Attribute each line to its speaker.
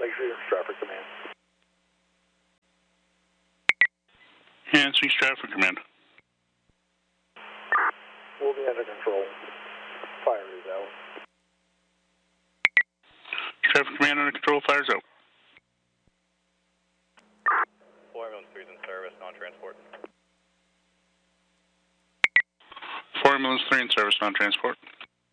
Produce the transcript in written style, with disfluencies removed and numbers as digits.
Speaker 1: Street Traffic Command.
Speaker 2: Hands East Traffic Command.
Speaker 1: We'll be under control. Fire is out.
Speaker 2: Traffic Command under control, fire's out.
Speaker 3: 4 ambulance 3 is in service, non-transport.
Speaker 2: 4 ambulance 3 in service, non-transport.